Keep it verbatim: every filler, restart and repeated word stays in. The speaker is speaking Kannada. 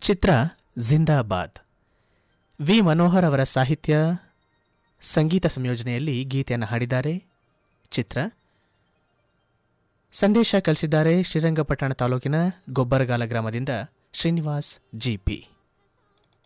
ಚಿತ್ರ ಜಿಂದಾಬಾದ್. ವಿ ಮನೋಹರ್ ಅವರ ಸಾಹಿತ್ಯ ಸಂಗೀತ ಸಂಯೋಜನೆಯಲ್ಲಿ ಗೀತೆಯನ್ನು ಹಾಡಿದ್ದಾರೆ. ಚಿತ್ರ ಸಂದೇಶ ಕಳಿಸಿದ್ದಾರೆ ಶ್ರೀರಂಗಪಟ್ಟಣ ತಾಲೂಕಿನ ಗೊಬ್ಬರಗಾಲ ಗ್ರಾಮದಿಂದ ಶ್ರೀನಿವಾಸ್ ಜಿಪಿ.